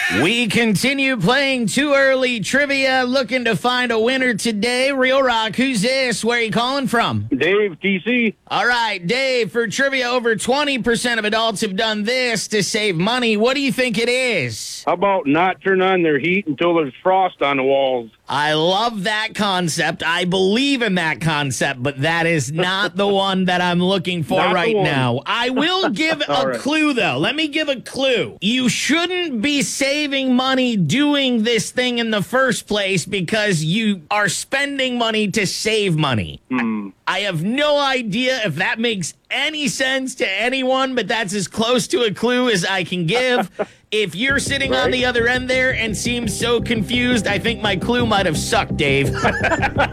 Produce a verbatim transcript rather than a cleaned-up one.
We continue playing Too Early Trivia, looking to find a winner today. Real Rock, who's this? Where are you calling from? Dave, T C. All right, Dave, for trivia, over twenty percent of adults have done this to save money. What do you think it is? How about not turn on their heat until there's frost on the walls? I love that concept. I believe in that concept, but that is not the one that I'm looking for Not the right one. now. I will give a All right. clue, though. Let me give a clue. You shouldn't be saving money doing this thing in the first place because you are spending money to save money. Hmm. I have no idea if that makes any sense to anyone, but that's as close to a clue as I can give. If you're sitting on Right. the other end there and seem so confused, I think my clue might have sucked, Dave.